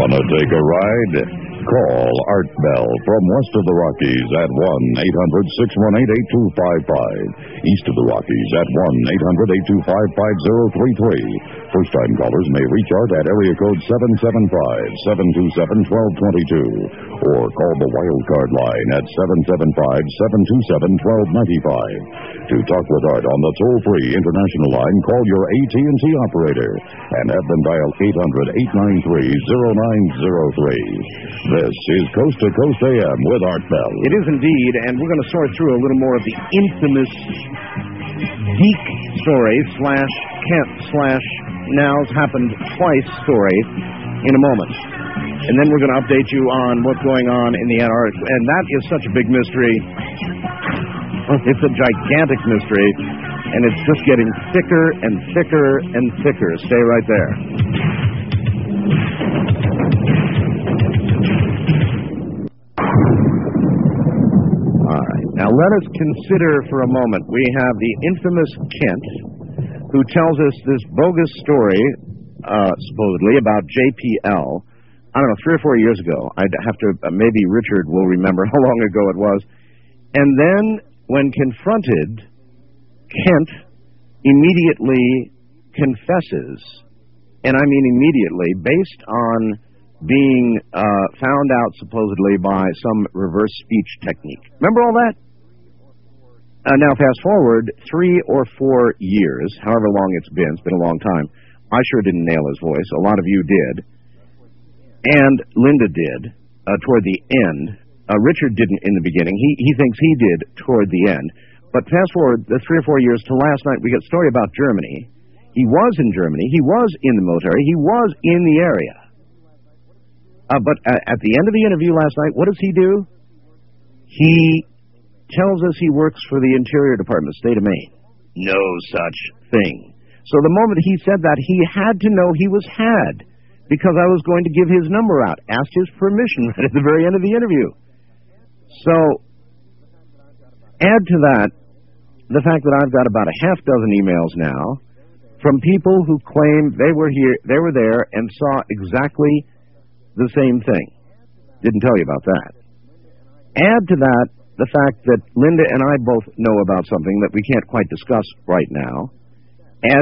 Wanna take a ride? Call Art Bell from west of the Rockies at 1-800-618-8255. East of the Rockies at 1-800-825-5033. First-time callers may reach Art at area code 775-727-1222. Or call the Wildcard line at 775-727-1295. To talk with Art on the toll-free international line, call your AT&T operator and have them dial 800-893-0903. This is Coast to Coast AM with Art Bell. It is indeed, and we're going to sort through a little more of the infamous Deke story / Kent / Now's Happened Twice story in a moment. And then we're going to update you on what's going on in the Antarctic. And that is such a big mystery. It's a gigantic mystery, and it's just getting thicker and thicker and thicker. Stay right there. Now, let us consider for a moment. We have the infamous Kent, who tells us this bogus story, supposedly, about JPL. I don't know, 3 or 4 years ago. I'd have to, maybe Richard will remember how long ago it was. And then, when confronted, Kent immediately confesses, and I mean immediately, based on being found out, supposedly, by some reverse speech technique. Remember all that? Now, fast forward 3 or 4 years, however long it's been a long time. I sure didn't nail his voice. A lot of you did. And Linda did toward the end. Richard didn't in the beginning. He thinks he did toward the end. But fast forward the 3 or 4 years to last night, we get a story about Germany. He was in Germany. He was in the military. He was in the area. But at the end of the interview last night, what does he do? He tells us he works for the Interior Department, State of Maine. No such thing. So the moment he said that, he had to know he was had, because I was going to give his number out. Asked his permission right at the very end of the interview. So, add to that the fact that I've got about a half dozen emails now from people who claim they were there and saw exactly the same thing. Didn't tell you about that. Add to that the fact that Linda and I both know about something that we can't quite discuss right now.